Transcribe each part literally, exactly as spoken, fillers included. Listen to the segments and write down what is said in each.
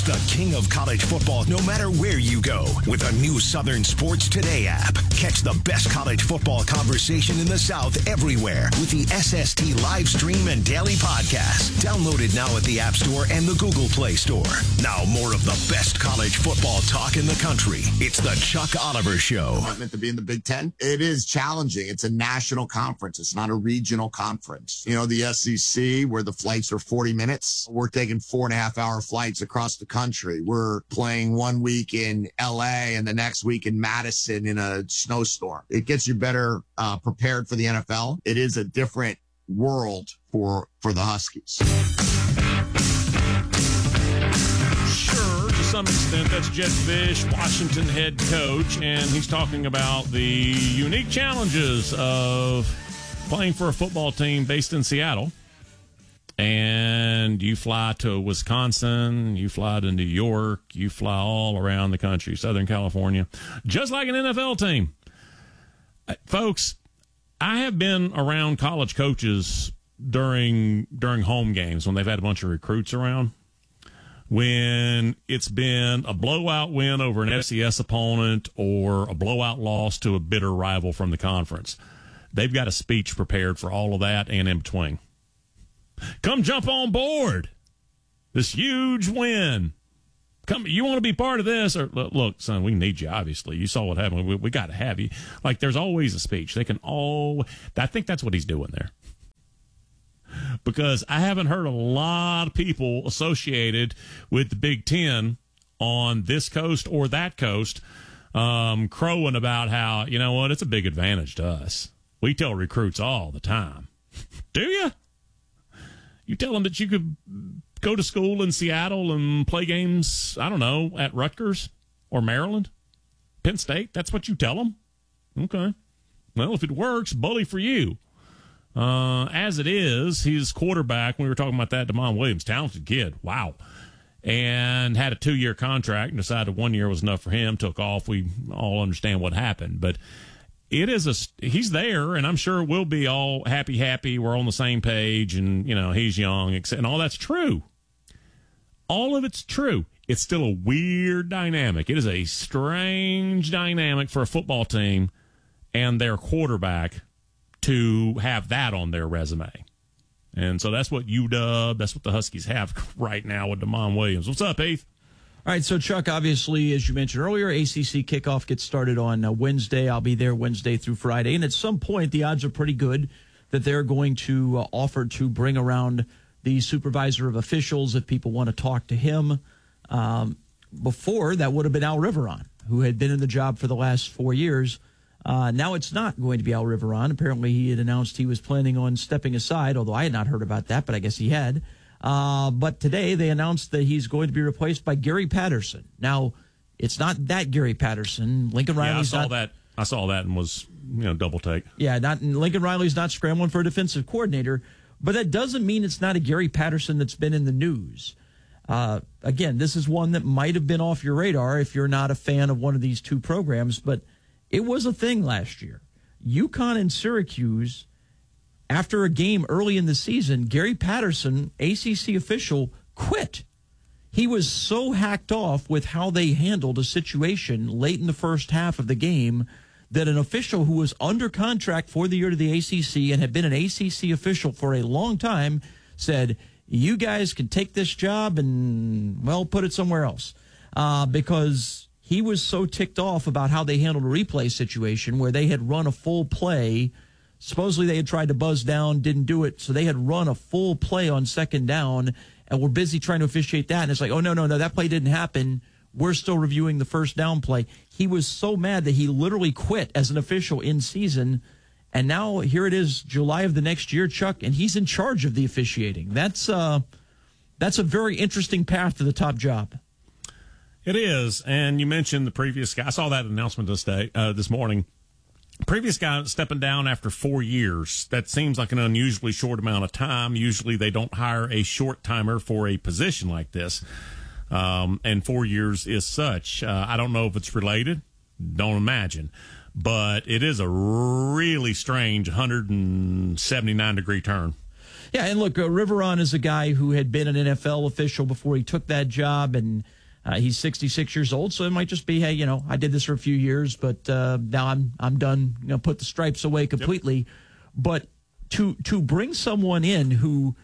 Reach the king of college football no matter where you go with a new Southern Sports Today app. Catch the best college football conversation in the South everywhere with the S S T live stream and daily podcast. Download it now at the App Store and the Google Play Store. Now more of the best college football talk in the country. It's the Chuck Oliver Show. Not meant to be in the Big Ten. It is challenging. It's a national conference. It's not a regional conference. You know, the S E C, where the flights are forty minutes, we're taking four and a half hour flights across the country. We're playing one week in L A and the next week in Madison in a snowstorm. It gets you better uh, prepared for the N F L. It is a different world for for the Huskies. Sure, to some extent, that's Jedd Fisch, Washington head coach, and he's talking about the unique challenges of playing for a football team based in Seattle. And you fly to Wisconsin, you fly to New York, you fly all around the country, Southern California, just like an N F L team. Folks, I have been around college coaches during during home games when they've had a bunch of recruits around, when it's been a blowout win over an F C S opponent or a blowout loss to a bitter rival from the conference. They've got a speech prepared for all of that and in between. Come jump on board. This huge win. Come, you want to be part of this? Or look, son, we need you. Obviously, you saw what happened. We, we got to have you. Like, there's always a speech. They can all. I think that's what he's doing there. Because I haven't heard a lot of people associated with the Big Ten on this coast or that coast um, crowing about how, you know what, it's a big advantage to us. We tell recruits all the time. Do you? You tell them that you could go to school in Seattle and play games, I don't know, at Rutgers or Maryland, Penn State. That's what you tell them? Okay. Well, if it works, bully for you. Uh, as it is, his quarterback, when we were talking about that, Damon Williams, talented kid. Wow. And had a two-year contract and decided one year was enough for him, took off. We all understand what happened. But it is a, he's there, and I'm sure we'll be all happy, happy. We're on the same page, and, you know, he's young, and all that's true. All of it's true. It's still a weird dynamic. It is a strange dynamic for a football team and their quarterback to have that on their resume. And so that's what U W, that's what the Huskies have right now with Damon Williams. What's up, Heath? All right, so, Chuck, obviously, as you mentioned earlier, A C C kickoff gets started on uh, Wednesday. I'll be there Wednesday through Friday. And at some point, the odds are pretty good that they're going to uh, offer to bring around the supervisor of officials if people want to talk to him. Um, before, that would have been Al Riveron, who had been in the job for the last four years. Uh, now it's not going to be Al Riveron. Apparently, he had announced he was planning on stepping aside, although I had not heard about that, but I guess he had. Uh, but today they announced that he's going to be replaced by Gary Patterson. Now, it's not that Gary Patterson. Lincoln Riley's yeah, I saw not, that. I saw that and was, you know, double take. Yeah, not Lincoln Riley's not scrambling for a defensive coordinator, but that doesn't mean it's not a Gary Patterson that's been in the news. Uh, again, this is one that might have been off your radar if you're not a fan of one of these two programs, but it was a thing last year. UConn and Syracuse, after a game early in the season, Gary Patterson, A C C official, quit. He was so hacked off with how they handled a situation late in the first half of the game that an official who was under contract for the year to the A C C and had been an A C C official for a long time said, you guys can take this job and, well, put it somewhere else. Uh, because he was so ticked off about how they handled a replay situation where they had run a full play. Supposedly they had tried to buzz down, didn't do it, so they had run a full play on second down and were busy trying to officiate that. And it's like, oh, no, no, no, that play didn't happen. We're still reviewing the first down play. He was so mad that he literally quit as an official in season. And now here it is, July of the next year, Chuck, and he's in charge of the officiating. That's uh, that's a very interesting path to the top job. It is. And you mentioned the previous guy. I saw that announcement this day, uh, this morning. Previous guy stepping down after four years. That seems like an unusually short amount of time. Usually they don't hire a short timer for a position like this. Um, and four years is such. Uh, I don't know if it's related. Don't imagine. But it is a really strange one hundred seventy-nine degree turn. Yeah, and look, uh, Riveron is a guy who had been an N F L official before he took that job, and uh, he's sixty-six years old, so it might just be, hey, you know, I did this for a few years, but uh, now I'm I'm done, you know, put the stripes away completely. Yep. But to to bring someone in who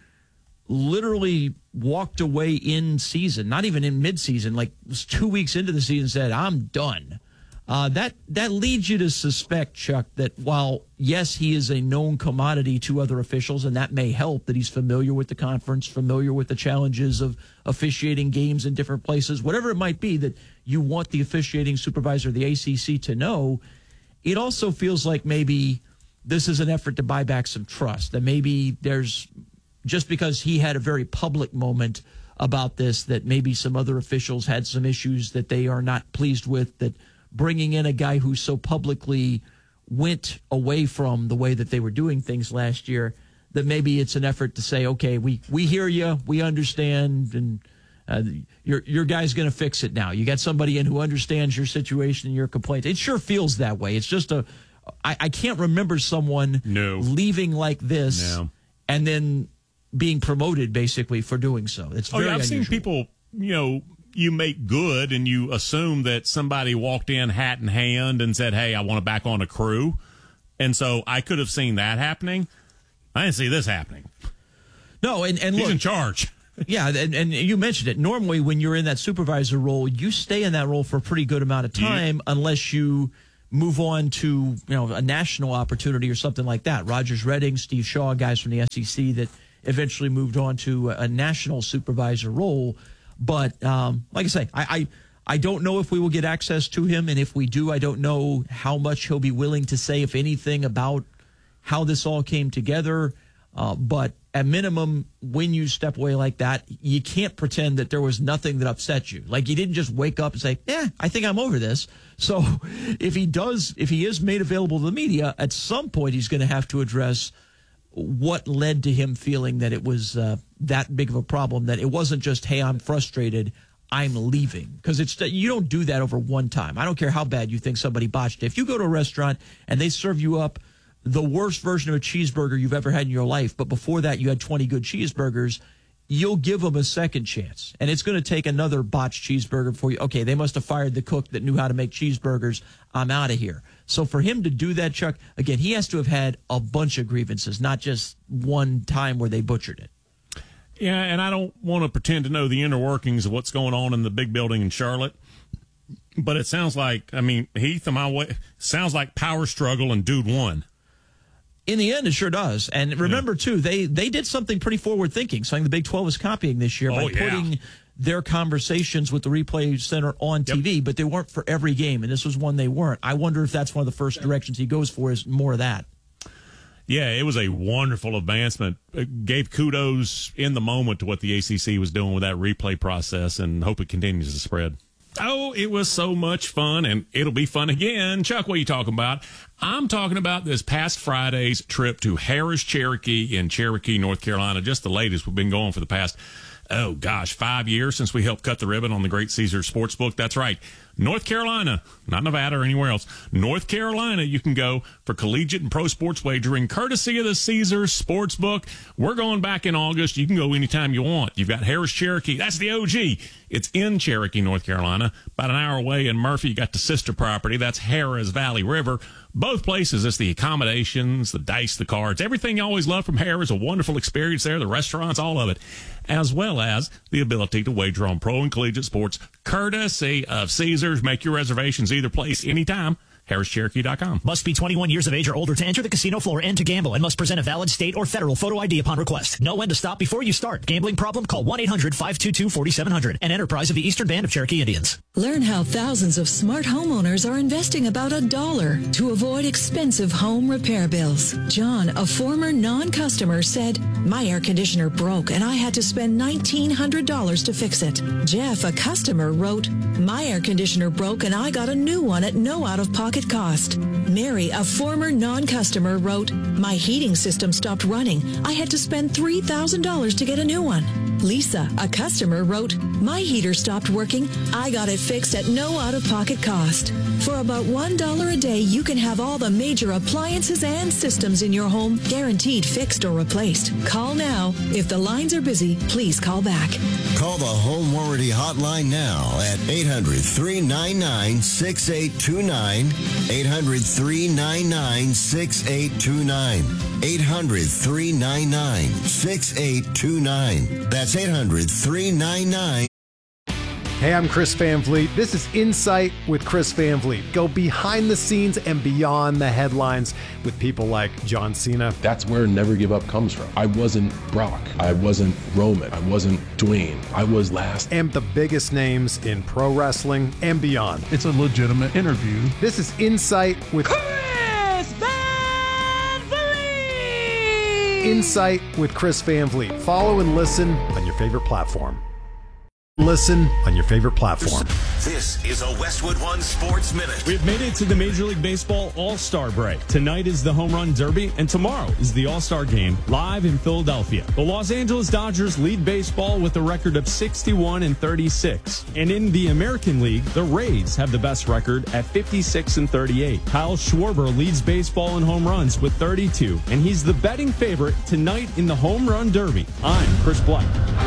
literally walked away in season, not even in mid-season, like was two weeks into the season, said, I'm done. Uh, that that leads you to suspect, Chuck, that while, yes, he is a known commodity to other officials, and that may help, that he's familiar with the conference, familiar with the challenges of officiating games in different places, whatever it might be that you want the officiating supervisor of the A C C to know, it also feels like maybe this is an effort to buy back some trust, that maybe there's, just because he had a very public moment about this, that maybe some other officials had some issues that they are not pleased with, that bringing in a guy who so publicly went away from the way that they were doing things last year, that maybe it's an effort to say, okay, we, we hear you, we understand, and uh, your your guy's going to fix it now. You got somebody in who understands your situation and your complaints. It sure feels that way. It's just a, I, I can't remember someone no. leaving like this no. and then being promoted basically for doing so. It's very oh, yeah, I've unusual. seen people, you know, you make good and you assume that somebody walked in hat in hand and said, hey, I want to back on a crew. And so I could have seen that happening. I didn't see this happening. No, and, and He's look, in charge. Yeah, and, and you mentioned it. Normally, when you're in that supervisor role, you stay in that role for a pretty good amount of time yeah. unless you move on to, you know, a national opportunity or something like that. Rogers Redding, Steve Shaw, guys from the S E C that eventually moved on to a national supervisor role. But um, like I say, I, I I don't know if we will get access to him, and if we do, I don't know how much he'll be willing to say, if anything, about how this all came together. Uh, but at minimum, when you step away like that, you can't pretend that there was nothing that upset you. Like, you didn't just wake up and say, yeah, I think I'm over this. So if he does, if he is made available to the media, at some point he's going to have to address what led to him feeling that it was uh, that big of a problem, that it wasn't just, hey, I'm frustrated, I'm leaving. Because it's you don't do that over one time. I don't care how bad you think somebody botched it. If you go to a restaurant and they serve you up the worst version of a cheeseburger you've ever had in your life, but before that you had twenty good cheeseburgers, you'll give them a second chance. And it's going to take another botched cheeseburger before you, okay, they must have fired the cook that knew how to make cheeseburgers, I'm out of here. So for him to do that, Chuck, again, he has to have had a bunch of grievances, not just one time where they butchered it. Yeah, and I don't want to pretend to know the inner workings of what's going on in the big building in Charlotte, but it sounds like, I mean, Heath, am I way, sounds like power struggle and dude won. In the end, it sure does. And remember, yeah. too, they, they did something pretty forward-thinking, something the Big twelve is copying this year oh, by yeah. putting their conversations with the replay center on T V, yep. but they weren't for every game, and this was one they weren't. I wonder if that's one of the first directions he goes for, is more of that. Yeah, it was a wonderful advancement. It gave kudos in the moment to what the A C C was doing with that replay process, and hope it continues to spread. Oh, it was so much fun, and it'll be fun again. Chuck, what are you talking about? I'm talking about this past Friday's trip to Harris Cherokee in Cherokee, North Carolina, just the latest. We've been going for the past, oh, gosh, five years since we helped cut the ribbon on the Great Caesars Sportsbook. That's right. North Carolina, not Nevada or anywhere else. North Carolina, you can go for collegiate and pro sports wagering, courtesy of the Caesars Sportsbook. We're going back in August. You can go anytime you want. You've got Harris Cherokee. That's the O G. It's in Cherokee, North Carolina. About an hour away in Murphy, you got the sister property. That's Harrah's Valley River. Both places, it's the accommodations, the dice, the cards, everything you always love from Harrah's. A wonderful experience there, the restaurants, all of it, as well as the ability to wager on pro and collegiate sports, courtesy of Caesars. Make your reservations either place, anytime. Harris Cherokee dot com. Must be twenty-one years of age or older to enter the casino floor and to gamble, and must present a valid state or federal photo I D upon request. Know when to stop before you start. Gambling problem? Call one eight hundred five two two four seven zero zero. An enterprise of the Eastern Band of Cherokee Indians. Learn how thousands of smart homeowners are investing about a dollar to avoid expensive home repair bills. John, a former non-customer, said, my air conditioner broke and I had to spend nineteen hundred dollars to fix it. Jeff, a customer, wrote, my air conditioner broke and I got a new one at no out-of-pocket cost. Mary, a former non-customer, wrote, my heating system stopped running. I had to spend three thousand dollars to get a new one. Lisa, a customer, wrote, "My heater stopped working. I got it fixed at no out-of-pocket cost. For about one dollar a day, you can have all the major appliances and systems in your home guaranteed fixed or replaced. Call now. If the lines are busy, please call back." Call the Home Warranty Hotline now at eight hundred, three nine nine, six eight two nine, eight hundred, three nine nine, six eight two nine, eight hundred, three nine nine, six eight two nine. That's eight hundred, three nine nine. Hey, I'm Chris Van Vliet. This is Insight with Chris Van Vliet. Go behind the scenes and beyond the headlines with people like John Cena. That's where Never Give Up comes from. I wasn't Brock. I wasn't Roman. I wasn't Dwayne. I was last. And the biggest names in pro wrestling and beyond. It's a legitimate interview. This is Insight with Chris Van Vliet. Insight with Chris Van Vliet. Follow and listen on your favorite platform. Listen on your favorite platform. This is a Westwood One Sports Minute. We've made it to the Major League Baseball All-Star break. Tonight is the Home Run Derby, and tomorrow is the All-Star Game live in Philadelphia. The Los Angeles Dodgers lead baseball with a record of sixty-one and thirty-six. And in the American League, the Rays have the best record at fifty-six and thirty-eight. Kyle Schwarber leads baseball in home runs with thirty-two, and he's the betting favorite tonight in the Home Run Derby. I'm Chris Black.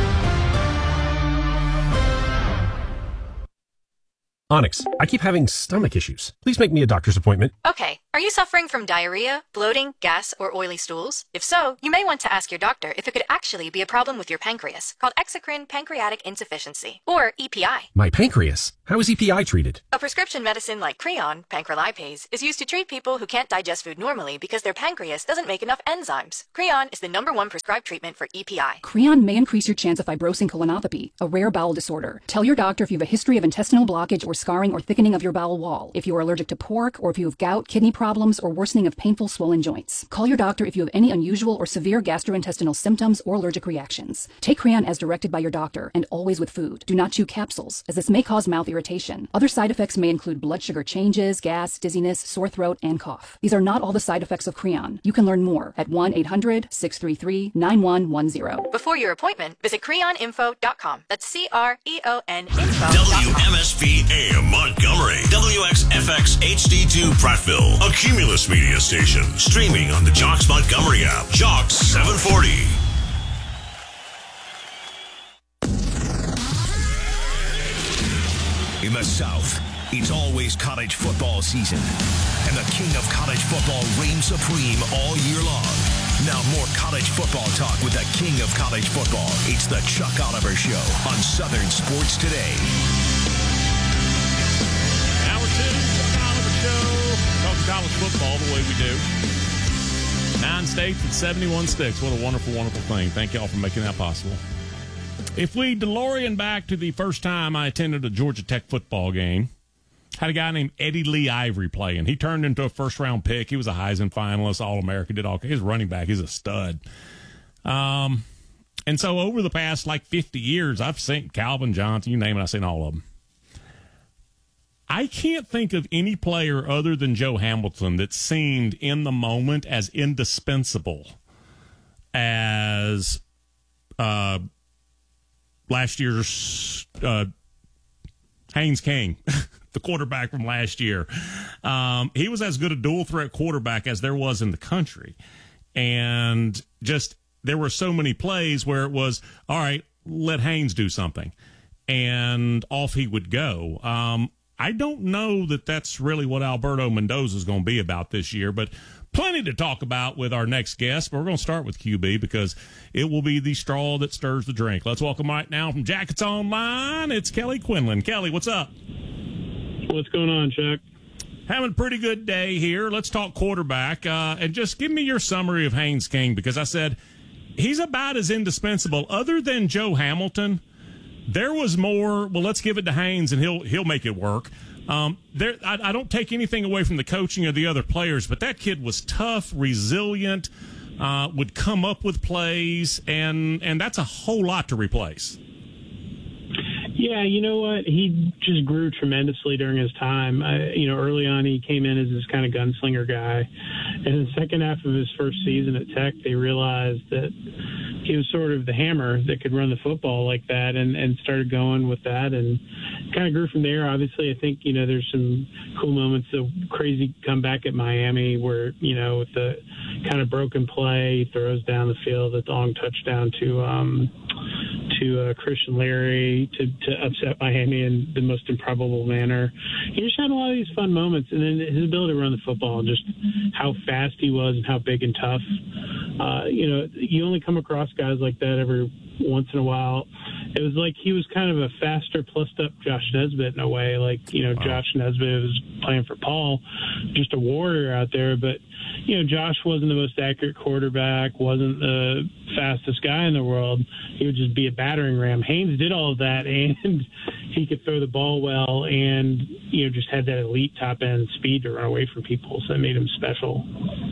Onyx, I keep having stomach issues. Please make me a doctor's appointment. Okay. Are you suffering from diarrhea, bloating, gas, or oily stools? If so, you may want to ask your doctor if it could actually be a problem with your pancreas, called exocrine pancreatic insufficiency, or E P I. My pancreas? How is E P I treated? A prescription medicine like Creon, pancrelipase, is used to treat people who can't digest food normally because their pancreas doesn't make enough enzymes. Creon is the number one prescribed treatment for E P I. Creon may increase your chance of fibrosing colonopathy, a rare bowel disorder. Tell your doctor if you have a history of intestinal blockage or scarring or thickening of your bowel wall, if you are allergic to pork, or if you have gout, kidney problems, or worsening of painful swollen joints. Call your doctor if you have any unusual or severe gastrointestinal symptoms or allergic reactions. Take Creon as directed by your doctor, and always with food. Do not chew capsules, as this may cause mouth irritation. Other side effects may include blood sugar changes, gas, dizziness, sore throat, and cough. These are not all the side effects of Creon. You can learn more at one eight hundred, six three three, nine one one zero. Before your appointment, visit creon info dot com. That's C R E O N info. W M S P A M Montgomery. W X F X H D two Prattville. A Cumulus media station. Streaming on the Jocks Montgomery app. Jocks seven forty. In the South, it's always college football season. And the king of college football reigns supreme all year long. Now more college football talk with the king of college football. It's the Chuck Oliver Show on Southern Sports Today. Hour two, Chuck Oliver Show. Talking college football the way we do. Nine states and seventy-one sticks. What a wonderful, wonderful thing. Thank y'all for making that possible. If we DeLorean back to the first time I attended a Georgia Tech football game, had a guy named Eddie Lee Ivory playing. He turned into a first-round pick. He was a Heisman finalist, All-American, did all. He's a running back. He's a stud. Um, and so over the past, like, fifty years, I've seen Calvin Johnson, you name it, I've seen all of them. I can't think of any player other than Joe Hamilton that seemed in the moment as indispensable as uh, last year's uh, Haynes King. The quarterback from last year. Um, he was as good a dual threat quarterback as there was in the country. And just there were so many plays where it was, all right, let Haynes do something. And off he would go. Um, I don't know that that's really what Alberto Mendoza is going to be about this year, but plenty to talk about with our next guest. But we're going to start with Q B because it will be the straw that stirs the drink. Let's welcome right now from Jackets Online, it's Kelly Quinlan. Kelly, what's up? What's going on, Chuck? Having a pretty good day here. Let's talk quarterback. Uh, and just give me your summary of Haynes King, because I said he's about as indispensable. Other than Joe Hamilton, there was more, well, let's give it to Haynes and he'll he'll make it work. Um, there, I, I don't take anything away from the coaching of the other players, but that kid was tough, resilient, uh, would come up with plays, and, and that's a whole lot to replace. Yeah, you know what? He just grew tremendously during his time. I, you know, early on he came in as this kind of gunslinger guy. And in the second half of his first season at Tech, they realized that he was sort of the hammer that could run the football like that, and, and started going with that and kind of grew from there. Obviously, I think, you know, there's some cool moments, the crazy comeback at Miami where, you know, with the kind of broken play, he throws down the field, a long touchdown to um, to uh, Christian Larry to, to upset Miami in the most improbable manner. He just had a lot of these fun moments, and then his ability to run the football and just how fast he was and how big and tough. Uh, you know, you only come across guys like that every once in a while. It was like he was kind of a faster, plussed-up Josh Nesbitt in a way. Like, you know, wow. Josh Nesbitt was playing for Paul, just a warrior out there. But, you know, Josh wasn't the most accurate quarterback, wasn't the fastest guy in the world. He would just be a battering ram. Haynes did all of that, and he could throw the ball well and, you know, just had that elite top-end speed to run away from people, so that made him special.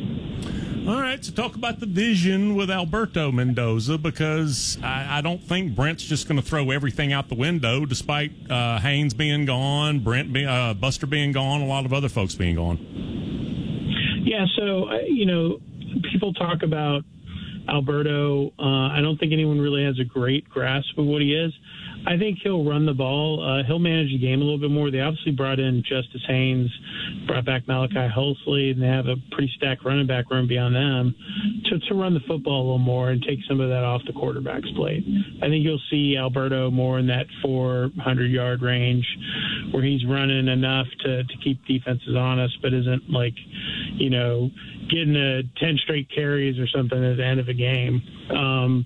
All right, so talk about the vision with Alberto Mendoza, because I, I don't think Brent's just going to throw everything out the window, despite uh, Haynes being gone, Brent being, uh, Buster being gone, a lot of other folks being gone. Yeah, so, uh, you know, people talk about Alberto. Uh, I don't think anyone really has a great grasp of what he is. I think he'll run the ball. Uh, he'll manage the game a little bit more. They obviously brought in Justice Haynes, brought back Malachi Hulsley, and they have a pretty stacked running back room beyond them to, to run the football a little more and take some of that off the quarterback's plate. I think you'll see Alberto more in that four hundred yard range where he's running enough to, to keep defenses honest, but isn't like, you know, getting a ten straight carries or something at the end of a game. Um,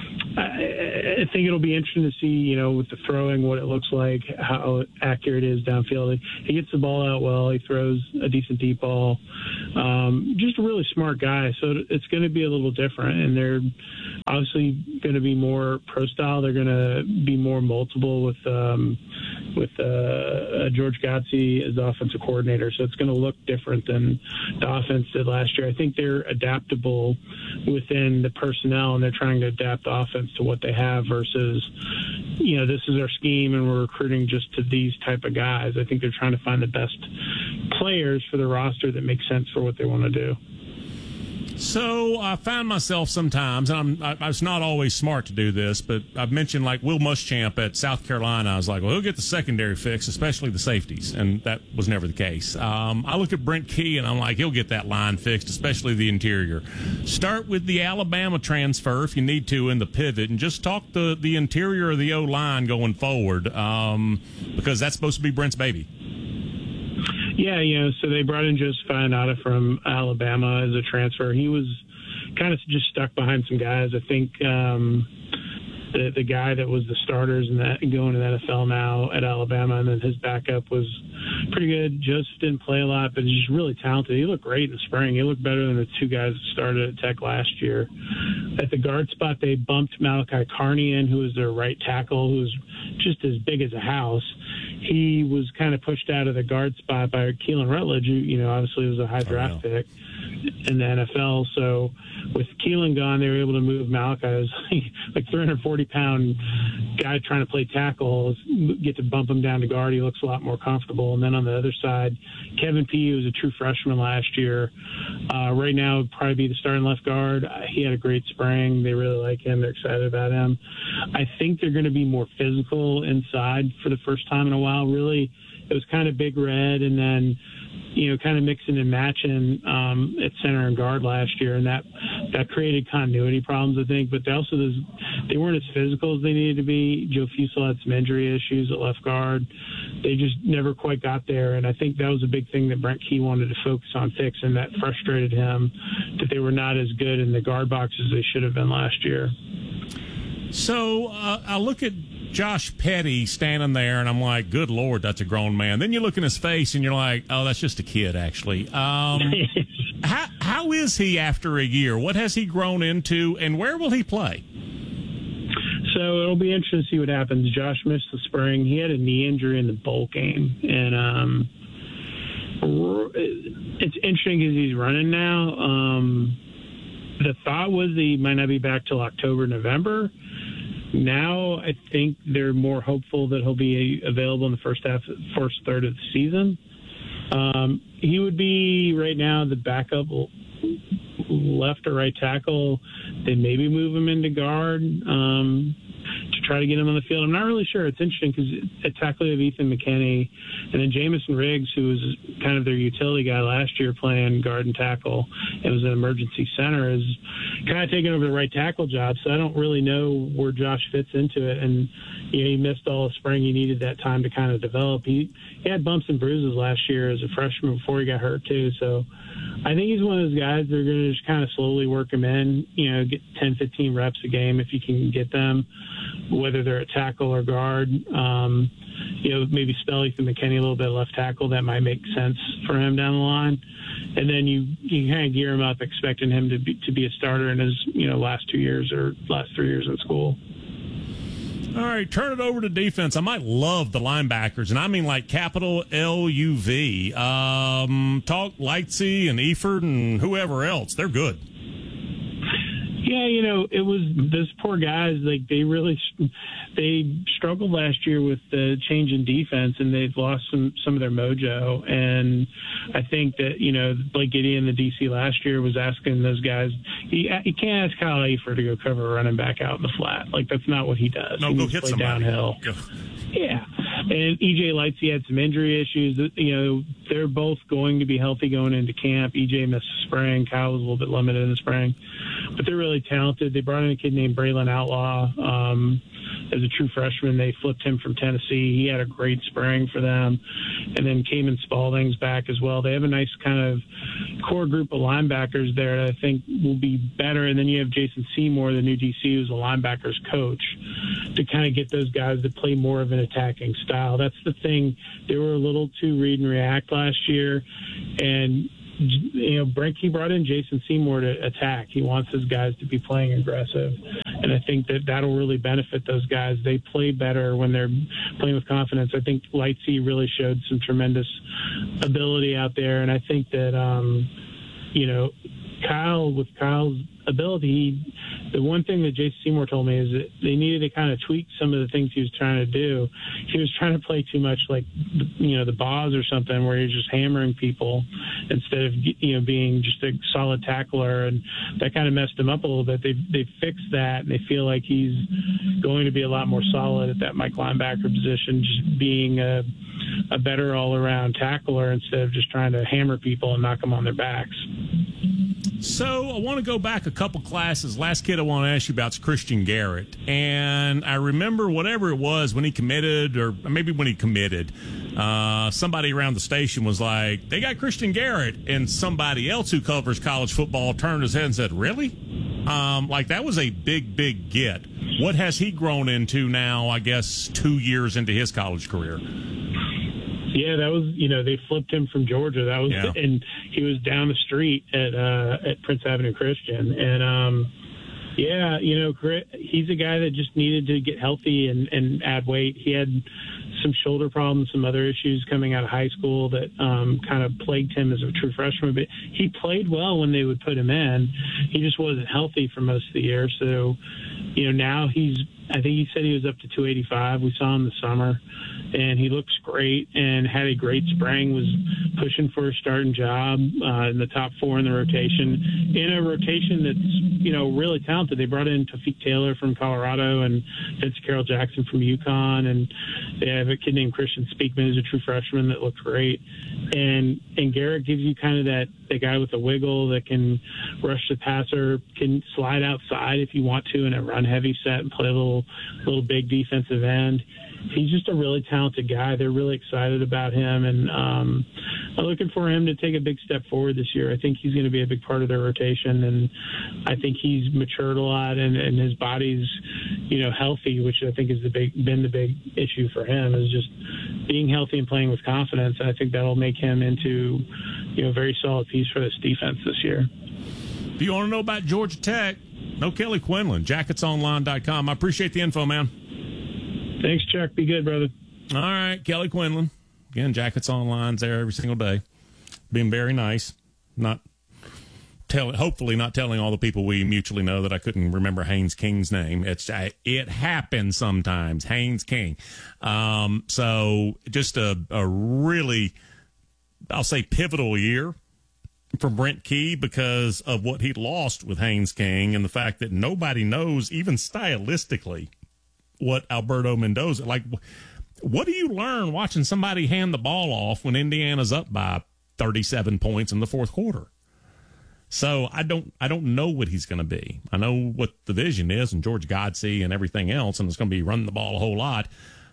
I, I think it'll be interesting to see, you know, with the throwing, what it looks like, how accurate it is downfield. He gets the ball out well. He throws a decent deep ball. Um, just a really smart guy. So it's going to be a little different, and they're obviously going to be more pro style. They're going to be more multiple with um, with uh, George Godsey as the offensive coordinator. So it's going to look different than the offense did last year. I think they're adaptable within the personnel, and they're trying to adapt the offense to what they have versus, you know, this is our scheme and we're recruiting just to these type of guys. I think they're trying to find the best players for the roster that make sense for what they want to do. So I find myself sometimes, and I'm, I, it's not always smart to do this, but I've mentioned like Will Muschamp at South Carolina. I was like, well, he'll get the secondary fixed, especially the safeties, and that was never the case. Um, I look at Brent Key, and I'm like, he'll get that line fixed, especially the interior. Start with the Alabama transfer if you need to in the pivot, and just talk the, the interior of the O-line going forward, um, because that's supposed to be Brent's baby. Yeah, you know, so they brought in Joseph Ionata from Alabama as a transfer. He was kind of just stuck behind some guys. I think um, the the guy that was the starters and that going to the N F L now at Alabama, and then his backup was pretty good. Joseph didn't play a lot, but he's just really talented. He looked great in the spring. He looked better than the two guys that started at Tech last year. At the guard spot, they bumped Malachi Carney in, who was their right tackle, who's just as big as a house. He was kind of pushed out of the guard spot by Keelan Rutledge, who, you know, obviously was a high draft oh, pick in the N F L. So with Keelan gone, they were able to move Malachi as like three hundred forty pound guy trying to play tackle, get to bump him down to guard. He looks a lot more comfortable. And then on the other side, Kevin P., who was a true freshman last year, uh, right now would probably be the starting left guard. Uh, he had a great spring. They really like him. They're excited about him. I think they're going to be more physical inside for the first time in a while. Really, it was kind of Big Red and then, you know, kind of mixing and matching um, at center and guard last year, and that that created continuity problems, I think. But they also they weren't as physical as they needed to be. Joe Fusel had some injury issues at left guard. They just never quite got there, and I think that was a big thing that Brent Key wanted to focus on fixing. That frustrated him that they were not as good in the guard box as they should have been last year. So uh, I look at Josh Petty standing there, and I'm like, good Lord, that's a grown man. Then you look in his face, and you're like, oh, that's just a kid, actually. Um, how, how is he after a year? What has he grown into, and where will he play? So it'll be interesting to see what happens. Josh missed the spring. He had a knee injury in the bowl game, and um, it's interesting because he's running now. Um, the thought was that he might not be back till October, November. now I think they're more hopeful that he'll be available in the first half, first third of the season. Um, he would be right now the backup left or right tackle. They maybe move him into guard um, to try to get him on the field. I'm not really sure. It's interesting because at tackle you have Ethan McKinney, and then Jamison Riggs, who was kind of their utility guy last year playing guard and tackle and was an emergency center, is kind of taking over the right tackle job. So I don't really know where Josh fits into it. And you know, he missed all of spring. He needed that time to kind of develop. He, he had bumps and bruises last year as a freshman before he got hurt too. So I think he's one of those guys that are going to just kind of slowly work him in, you know, get ten, fifteen reps a game if you can get them, whether they're a tackle or guard. Um, you know, maybe spell Ethan McKinney a little bit left tackle. That might make sense for him down the line. And then you, you kind of gear him up expecting him to be, to be a starter in his, you know, last two years or last three years in school. All right, turn it over to defense. I might love the linebackers, and I mean like capital L U V. Um, talk Lightsey and Eford and whoever else. They're good. Yeah, you know, it was those poor guys. Like they really, they struggled last year with the change in defense, and they've lost some some of their mojo. And I think that you know, Blake Gideon, the D C last year, was asking those guys. You, you can't ask Kyle Eford to go cover a running back out in the flat. Like that's not what he does. No, he go hit somebody. Downhill. Go. Yeah, and E J Lightsey had some injury issues. You know, they're both going to be healthy going into camp. E J missed the spring. Kyle was a little bit limited in the spring, but they're really talented. They brought in a kid named Braylon Outlaw um, as a true freshman. They flipped him from Tennessee. He had a great spring for them, and then Cayman Spalding's back as well. They have a nice kind of core group of linebackers there that I think will be better. And then you have Jason Seymour, the new D C, who's a linebackers coach, to kind of get those guys to play more of an attacking style. That's the thing. They were a little too read and react last year, and you know, Brink, he brought in Jason Seymour to attack. He wants his guys to be playing aggressive, and I think that that'll really benefit those guys. They play better when they're playing with confidence. I think Lightsey really showed some tremendous ability out there, and I think that um, you know, Kyle, with Kyle's ability, he, the one thing that Jason Seymour told me is that they needed to kind of tweak some of the things he was trying to do. He was trying to play too much like, you know, the Boz or something where he's just hammering people instead of, you know, being just a solid tackler, and that kind of messed him up a little bit. They they fixed that, and they feel like he's going to be a lot more solid at that Mike linebacker position, just being a, a better all-around tackler instead of just trying to hammer people and knock them on their backs. So I want to go back a couple classes. Last kid I want to ask you about is Christian Garrett. And I remember whatever it was when he committed, or maybe when he committed, uh, somebody around the station was like, they got Christian Garrett. And somebody else who covers college football turned his head and said, really? Um, like that was a big, big get. What has he grown into now, I guess, two years into his college career? Yeah, that was, you know, they flipped him from Georgia. That was, yeah. And he was down the street at uh, at Prince Avenue Christian. And, um, yeah, you know, he's a guy that just needed to get healthy and, and add weight. He had some shoulder problems, some other issues coming out of high school that um, kind of plagued him as a true freshman. But he played well when they would put him in. He just wasn't healthy for most of the year. So, you know, now he's, I think he said he was up to two eighty-five. We saw him this summer, and he looks great and had a great spring, was pushing for a starting job uh, in the top four in the rotation, in a rotation that's, you know, really talented. They brought in Tafik Taylor from Colorado and Vince Carroll Jackson from UConn, and they have a kid named Christian Speakman who's a true freshman that looks great. And and Garrett gives you kind of that, that guy with a wiggle that can rush the passer, can slide outside if you want to in a run-heavy set and play a little, little big defensive end. He's just a really talented guy. They're really excited about him, and um, I'm looking for him to take a big step forward this year. I think he's going to be a big part of their rotation, and I think he's matured a lot, and, and his body's, you know, healthy, which I think has the big, been the big issue for him, is just being healthy and playing with confidence. And I think that'll make him into, you know, a very solid piece for this defense this year. If you want to know about Georgia Tech, no Kelly Quinlan, jackets online dot com. I appreciate the info, man. Thanks, Chuck. Be good, brother. All right, Kelly Quinlan. Again, Jackets Online's there every single day. Being very nice. Not tell, hopefully not telling all the people we mutually know that I couldn't remember Haynes King's name. It's I, it happens sometimes. Haynes King. Um, so just a, a really, I'll say, pivotal year for Brent Key because of what he lost with Haynes King and the fact that nobody knows, even stylistically, what Alberto Mendoza, like, what do you learn watching somebody hand the ball off when Indiana's up by thirty-seven points in the fourth quarter? So I don't I don't know what he's going to be. I know what the vision is and George Godsey and everything else, and it's going to be running the ball a whole lot.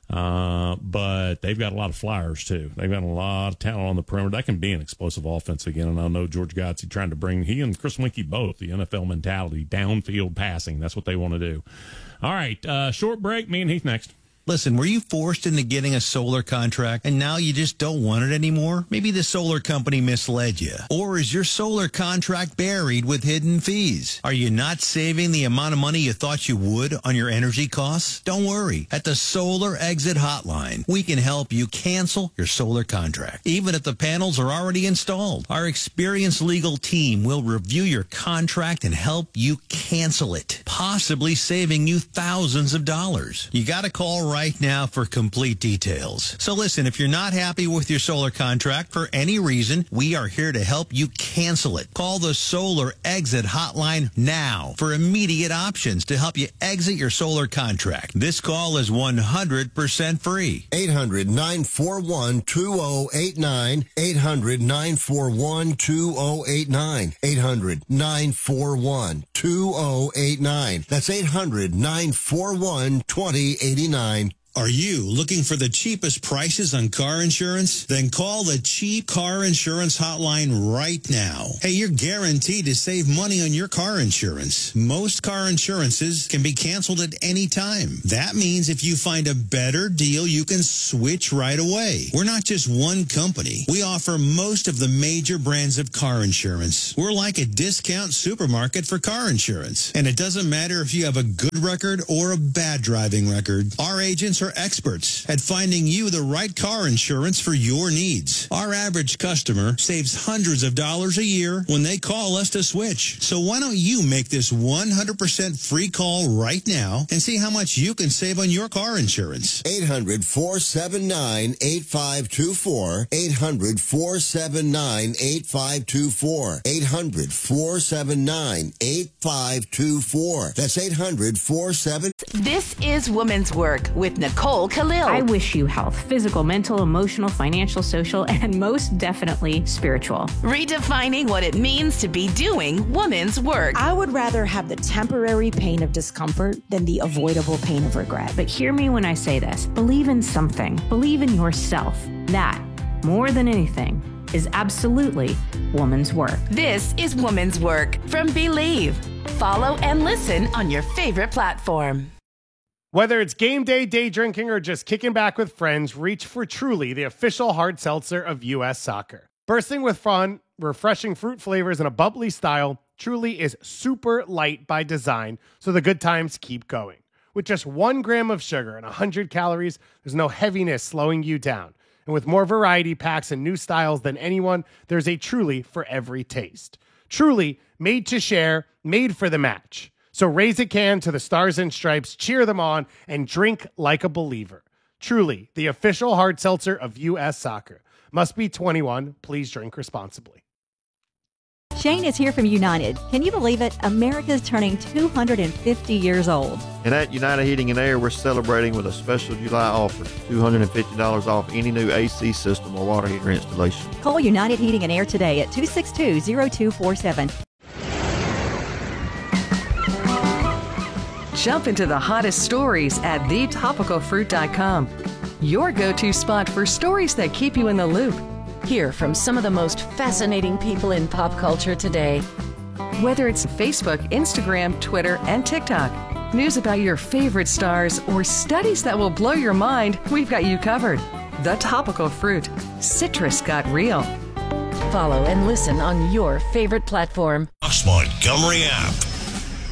Uh, but they've got a lot of flyers, too. They've got a lot of talent on the perimeter. That can be an explosive offense again. And I know George Godsey trying to bring, he and Chris Winkie both, the N F L mentality, downfield passing. That's what they want to do. All right, uh, short break. Me and Heath next. Listen, were you forced into getting a solar contract and now you just don't want it anymore? Maybe the solar company misled you. Or is your solar contract buried with hidden fees? Are you not saving the amount of money you thought you would on your energy costs? Don't worry. At the Solar Exit Hotline, we can help you cancel your solar contract, even if the panels are already installed. Our experienced legal team will review your contract and help you cancel it, possibly saving you thousands of dollars. You got to call right right now for complete details. So listen, if you're not happy with your solar contract for any reason, we are here to help you cancel it. Call the Solar Exit Hotline now for immediate options to help you exit your solar contract. This call is one hundred percent free. eight hundred, nine four one, two oh eight nine. eight hundred, nine four one, two oh eight nine. eight hundred, nine four one, two oh eight nine. That's eight hundred, nine four one, two oh eight nine. Are you looking for the cheapest prices on car insurance? Then call the Cheap Car Insurance Hotline right now. Hey, you're guaranteed to save money on your car insurance. Most car insurances can be canceled at any time. That means if you find a better deal, you can switch right away. We're not just one company. We offer most of the major brands of car insurance. We're like a discount supermarket for car insurance. And it doesn't matter if you have a good record or a bad driving record. Our agents are experts at finding you the right car insurance for your needs. Our average customer saves hundreds of dollars a year when they call us to switch. So why don't you make this one hundred percent free call right now and see how much you can save on your car insurance? eight hundred, four seven nine, eight five two four. eight hundred, four seven nine, eight five two four. eight hundred, four seven nine, eight five two four. That's eight hundred, four seven. This is Women's Work with Nicole Khalil. I wish you health, physical, mental, emotional, financial, social, and most definitely spiritual. Redefining what it means to be doing women's work. I would rather have the temporary pain of discomfort than the avoidable pain of regret. But hear me when I say this. Believe in something. Believe in yourself. That, more than anything, is absolutely woman's work. This is Woman's Work from Believe. Follow and listen on your favorite platform. Whether it's game day, day drinking, or just kicking back with friends, reach for Truly, the official hard seltzer of U S Soccer. Bursting with fun, refreshing fruit flavors, and a bubbly style, Truly is super light by design, so the good times keep going. With just one gram of sugar and one hundred calories, there's no heaviness slowing you down. And with more variety packs and new styles than anyone, there's a Truly for every taste. Truly, made to share, made for the match. So raise a can to the Stars and Stripes, cheer them on, and drink like a believer. Truly, the official hard seltzer of U S Soccer. Must be twenty-one. Please drink responsibly. Shane is here from United. Can you believe it? America's turning two hundred fifty years old. And at United Heating and Air, we're celebrating with a special July offer, two hundred fifty dollars off any new A C system or water heater installation. Call United Heating and Air today at two six two, zero two four seven. Jump into the hottest stories at the topical fruit dot com. Your go-to spot for stories that keep you in the loop. Hear from some of the most fascinating people in pop culture today. Whether it's Facebook, Instagram, Twitter, and TikTok, news about your favorite stars, or studies that will blow your mind, we've got you covered. The Topical Fruit. Citrus got real. Follow and listen on your favorite platform. Fox Montgomery app.